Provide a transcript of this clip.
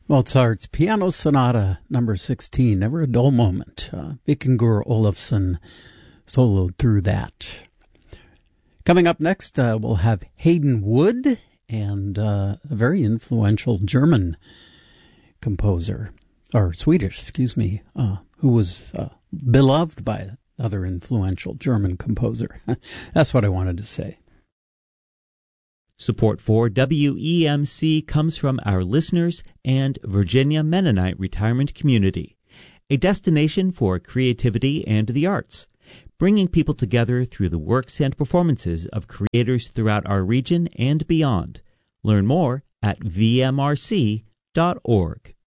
Mozart's Piano Sonata number 16, Never a Dull Moment. Vikingur Olafsson soloed through that. Coming up next, we'll have Hayden Wood and a very influential German composer, or Swedish, excuse me, who was beloved by another influential German composer. That's what I wanted to say. Support for WEMC comes from our listeners and Virginia Mennonite Retirement Community, a destination for creativity and the arts, bringing people together through the works and performances of creators throughout our region and beyond. Learn more at vmrc.org.